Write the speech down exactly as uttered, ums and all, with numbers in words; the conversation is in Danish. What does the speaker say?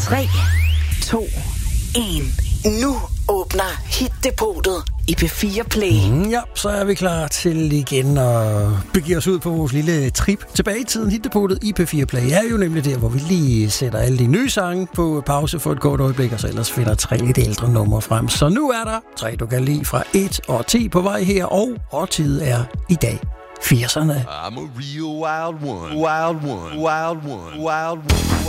tre, to, en. Nu åbner Hit-depotet i P fire Play. Mm, ja, så er vi klar til igen at begive os ud på vores lille trip tilbage i tiden. Hit-depotet i P fire Play er jo nemlig der, hvor vi lige sætter alle de nye sange på pause for et kort øjeblik, og så ellers finder tre lidt ældre numre frem. Så nu er der tre, du kan lide fra et og ti på vej her, og årtidet er i dag firserne. I'm a real wild one, wild one, wild one, wild one.